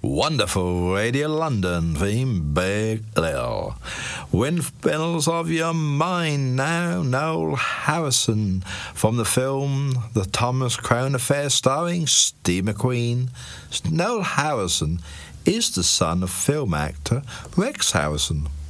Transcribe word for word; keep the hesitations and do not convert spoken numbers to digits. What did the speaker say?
Wonderful Radio London theme, Big Lil. Windmills of Your Mind now, Noel Harrison from the film The Thomas Crown Affair starring Steve McQueen. Noel Harrison is the son of film actor Rex Harrison.